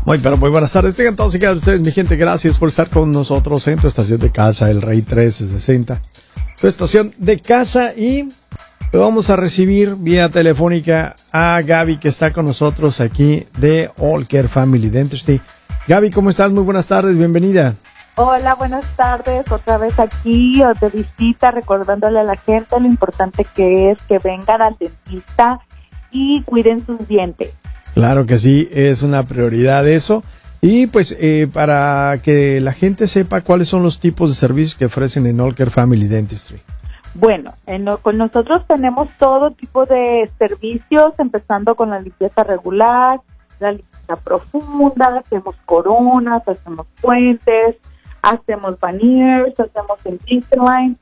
Pero muy buenas tardes. Tengan todos y cada ustedes, mi gente. Gracias por estar con nosotros en tu estación de casa, El Rey 1360. Tu estación de casa, y vamos a recibir vía telefónica a Gaby, que está con nosotros aquí de All Care Family Dentistry. Gaby, ¿cómo estás? Muy buenas tardes, bienvenida. Hola, buenas tardes. Otra vez aquí de visita, recordándole a la gente lo importante que es que vengan al dentista y cuiden sus dientes. Claro que sí, es una prioridad eso. Y pues para que la gente sepa cuáles son los tipos de servicios que ofrecen en All Care Family Dentistry. Bueno, con nosotros tenemos todo tipo de servicios, empezando con la limpieza regular, la limpieza profunda, hacemos coronas, hacemos puentes, hacemos veneers, hacemos Invisalign.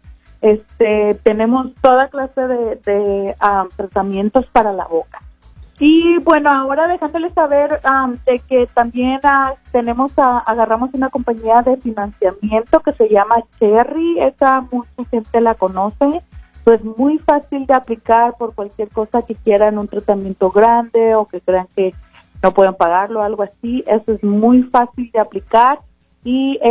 Tenemos toda clase de tratamientos para la boca. Y bueno, ahora dejándoles saber de que también agarramos una compañía de financiamiento que se llama Cherry. Esa mucha gente la conoce. Pues muy fácil de aplicar por cualquier cosa que quieran, un tratamiento grande o que crean que no pueden pagarlo, algo así. Eso es muy fácil de aplicar y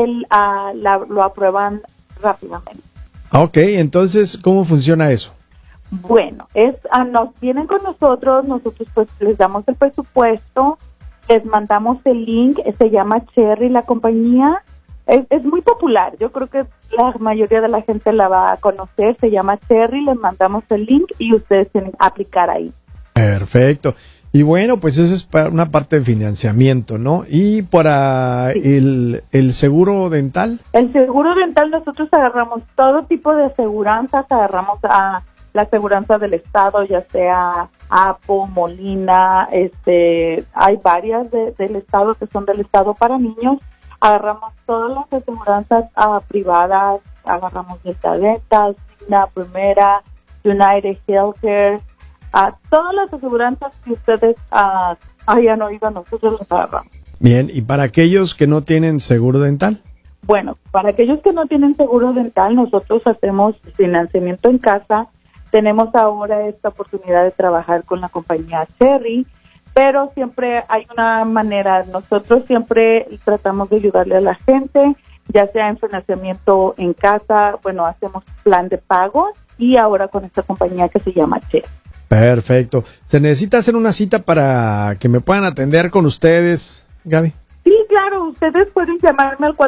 lo aprueban rápidamente. Ok, entonces, ¿cómo funciona eso? Bueno, nos vienen con nosotros pues les damos el presupuesto, les mandamos el link, se llama Cherry la compañía, es muy popular, yo creo que la mayoría de la gente la va a conocer, se llama Cherry, les mandamos el link y ustedes tienen que aplicar ahí. Perfecto. Y bueno, pues eso es para una parte de financiamiento, ¿no? Y para el seguro dental. El seguro dental, nosotros agarramos todo tipo de aseguranzas, agarramos a la aseguranza del estado, ya sea Apo, Molina, hay varias del estado que son del estado para niños. Agarramos todas las aseguranzas privadas, agarramos Delta Dental, Cigna, Primera, United Healthcare, todas las aseguranzas que ustedes hayan oído, nosotros las agarramos. Bien, ¿y para aquellos que no tienen seguro dental? Bueno, para aquellos que no tienen seguro dental, nosotros hacemos financiamiento en casa. Tenemos ahora esta oportunidad de trabajar con la compañía Cherry, pero siempre hay una manera. Nosotros siempre tratamos de ayudarle a la gente, ya sea en financiamiento en casa, bueno, hacemos plan de pago y ahora con esta compañía que se llama Cherry. Perfecto. ¿Se necesita hacer una cita para que me puedan atender con ustedes, Gaby? Sí, claro, ustedes pueden llamarme al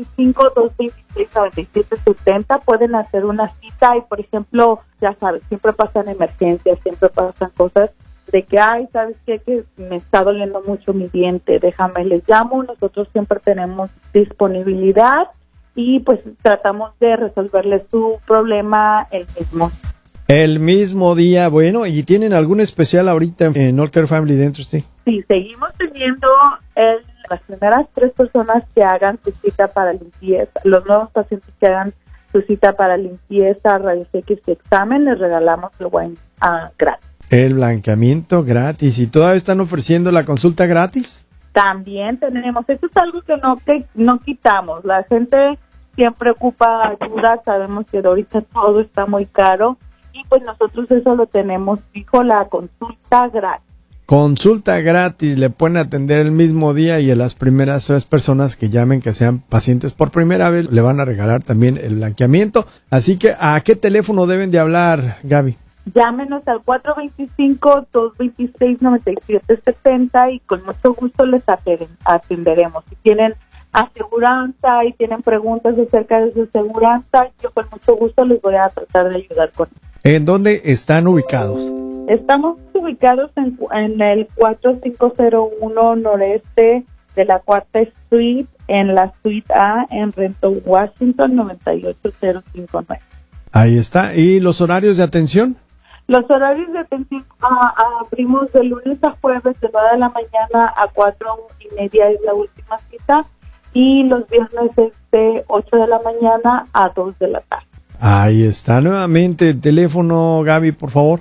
425-226-9770, pueden hacer una cita y, por ejemplo, ya sabes, siempre pasan emergencias, siempre pasan cosas de que, ¿sabes qué? Que me está doliendo mucho mi diente, déjame, les llamo, nosotros siempre tenemos disponibilidad y pues tratamos de resolverles su problema el mismo día. Bueno, ¿y tienen algún especial ahorita en All Care Family Dentistry? Sí, seguimos teniendo las primeras 3 personas que hagan su cita para limpieza, los nuevos pacientes que hagan su cita para limpieza, rayos X y examen, les regalamos el wine gratis. El blanqueamiento gratis. ¿Y todavía están ofreciendo la consulta gratis? También tenemos, eso es algo que no quitamos. La gente siempre ocupa ayuda, sabemos que ahorita todo está muy caro y pues nosotros eso lo tenemos fijo, la consulta gratis. Consulta gratis, le pueden atender el mismo día y a las primeras 3 personas que llamen, que sean pacientes por primera vez, le van a regalar también el blanqueamiento. Así que, ¿a qué teléfono deben de hablar, Gaby? Llámenos al 425-226-9770 y con mucho gusto les atenderemos. Si tienen aseguranza y tienen preguntas acerca de su aseguranza, yo con mucho gusto les voy a tratar de ayudar con eso. ¿En dónde están ubicados? Estamos ubicados en el 4501 noreste de la 4th Street, en la Suite A, en Renton, Washington, 98059. Ahí está. ¿Y los horarios de atención? Los horarios de atención abrimos de lunes a jueves de 9 de la mañana a 4:30 es la última cita y los viernes es de 8 de la mañana a 2 de la tarde. Ahí está nuevamente el teléfono, Gaby, por favor.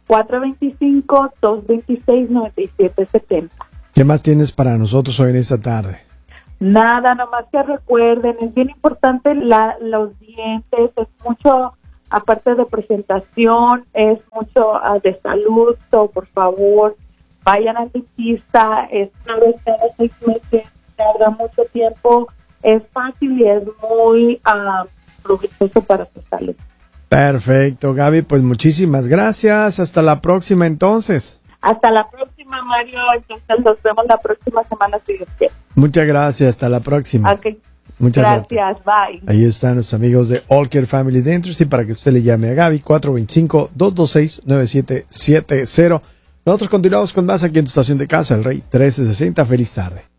425-226-9770. ¿Qué más tienes para nosotros hoy en esta tarde? Nada, nomás que recuerden, es bien importante los dientes, es mucho, aparte de presentación, es mucho de salud, so, por favor, vayan al dentista, es una vez cada 6 meses, tarda mucho tiempo, es fácil y es muy provechoso para su salud. Perfecto, Gaby, pues muchísimas gracias. Hasta la próxima entonces. Hasta la próxima, Mario. Entonces nos vemos la próxima semana si Dios quiere. Muchas gracias, hasta la próxima. Okay. Muchas gracias, bye. Ahí están los amigos de All Care Family Dentistry para que usted le llame a Gaby, 425-226-9770. Nosotros continuamos con más aquí en tu estación de casa, El Rey 1360. Feliz tarde.